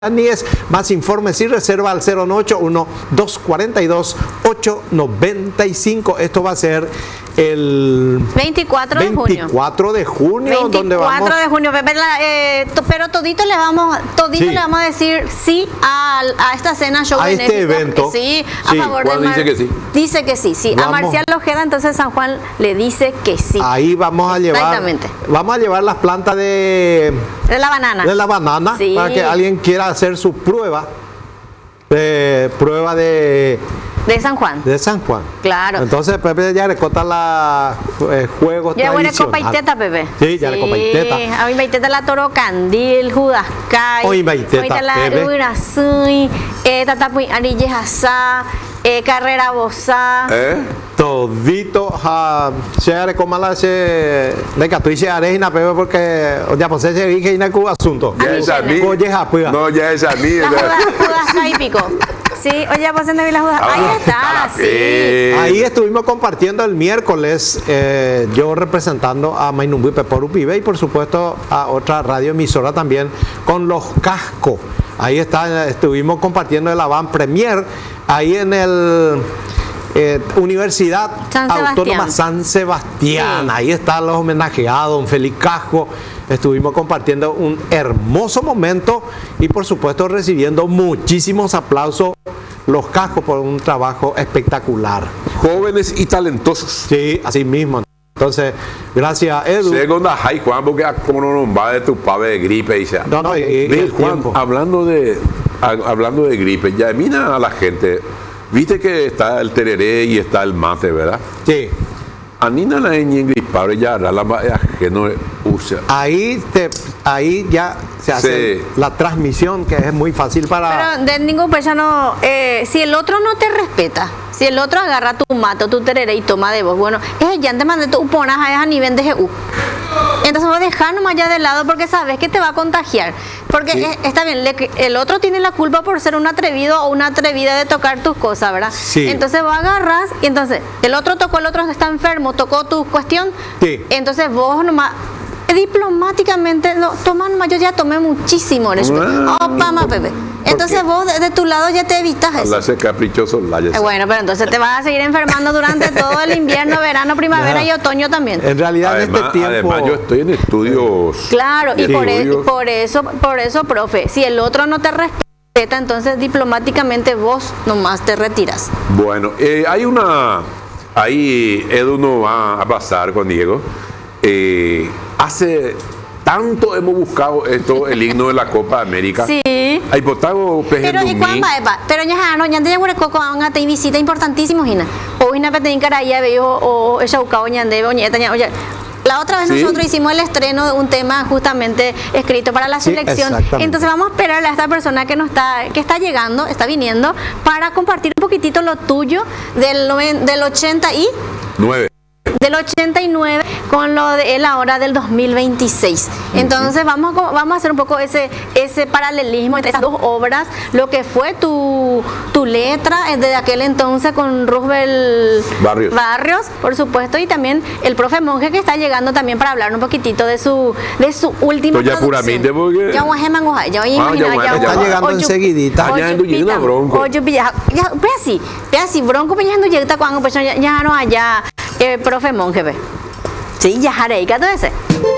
Aníes, más informes y reserva al 091-242-895. Esto va a ser el 24 de junio. 24 de junio, 24 donde vamos... de junio, pero todito le vamos a decir sí a esta cena show a benéfico, este evento. Sí, a favor de dice que sí. Dice que sí, sí. Vamos. A Marcial Ojeda, entonces San Juan le dice que sí. Ahí vamos a llevar. Exactamente. Vamos a llevar las plantas de la banana. De la banana, Sí. para que alguien quiera hacer su prueba de San Juan. de San Juan. Claro. Entonces Pepe ya le cota la juegos Ya huele tradicional. copa y teta, Pepe. Sí, ya le copa y teta. A mí me teta la Toro Candil, Judascay. Hoy me teta, la Pepe. Uirasui, Tatapuy Arille Hasá, Carrera Bosá. Todito se haré como la se de catuiche arena Pepe porque ya pues se dije en el asunto. Ya es a mí. Oye, japuga. No, ya es a mí. La Judascay pico. Sí, oye, pues en la Judascay. Ahí está, sí. Ahí estuvimos compartiendo el miércoles, yo representando a Mainumbi Peporu Pibe y por supuesto a otra radioemisora también con los cascos. Ahí está, estuvimos compartiendo el Avant Premier ahí en el Universidad Autónoma San Sebastián. Sí. Ahí están los homenajeados, don Félix Casco. Estuvimos compartiendo un hermoso momento y por supuesto recibiendo muchísimos aplausos los cascos por un trabajo espectacular. Jóvenes y talentosos. Sí, así mismo. Entonces, gracias Edu. Segunda, ay Juan, porque como no nos va de tu pave de gripe y ya. No, y Ve, el Juan, tiempo. hablando de gripe, ya mira a la gente. Viste que está el tereré y está el mate, ¿verdad? Sí. Anina la en gripable ya la que no usa. Ahí ya se hace Sí. la transmisión, que es muy fácil para... Pero de ningún persona, si el otro no te respeta, si el otro agarra tu mato, tu tereré y toma de vos, bueno, ya te mandé tu ponas a nivel de GU. Entonces vos dejás nomás ya de lado porque sabes que te va a contagiar. Porque Sí. está bien, el otro tiene la culpa por ser un atrevido o una atrevida de tocar tus cosas, ¿verdad? Sí. Entonces vos agarras y entonces el otro tocó, el otro está enfermo, tocó tu cuestión. Sí. Entonces vos nomás diplomáticamente, no, toma nomás, yo ya tomé muchísimo. Opa, Pepe. Entonces vos de tu lado ya te evitas eso. Hablarse caprichoso, la Bueno, pero entonces te vas a seguir enfermando durante todo el invierno, verano, primavera y otoño también. En realidad en este tiempo... Además, yo estoy en estudios. Claro, y Sí. por eso, profe, si el otro no te respeta, entonces diplomáticamente vos nomás te retiras. Bueno, ahí Edu no va a pasar con Diego. Hace tanto hemos buscado el himno de la Copa América. Sí. Hay potago Pero y cuándo va, pero ya no, ya te llegó coco a te visita importantísimo, Gina. O Gina Peteín Caraya veo o ella buscaba ñande, oye. La otra vez ¿Sí? nosotros hicimos el estreno de un tema justamente escrito para la Sí, selección. exactamente. Entonces vamos a esperar a esta persona que está llegando, está viniendo, para compartir un poquitito lo tuyo del 80 y 9. del 89 con lo de él ahora del 2026. Entonces vamos a hacer un poco ese paralelismo entre esas dos obras, lo que fue tu letra desde aquel entonces con Roosevelt Barrios, por supuesto, y también el profe Monje que está llegando también para hablar un poquitito de su última Pues ya producción. puramente porque... Ya Está llegando enseguidita. Ya ando llegando a Bronco. Ve así, Bronco peñando llegta cuando pues ya no haya profe Monje, ve. Sí, ya haré, ¿qué te dice?